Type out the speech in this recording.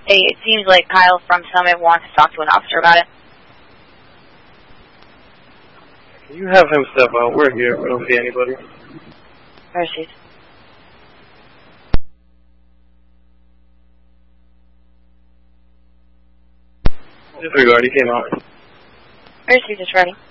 Hey, it seems like Kyle from Summit wants to talk to an officer about it. Can you have him step out? We're here. We don't see anybody. Mercies. Disregard, he came out. Mercies is ready.